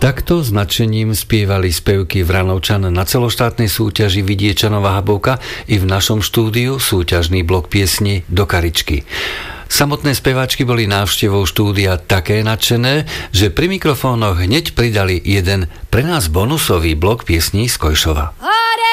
Takto s nadšením spievali spevky Vranovčan na celoštátnej súťaži Vidiečanová Habovka i v našom štúdiu súťažný blok piesni Do Karičky. Samotné speváčky boli návštevou štúdia také nadšené, že pri mikrofónoch hneď pridali jeden pre nás bonusový blok piesní z Kojšova.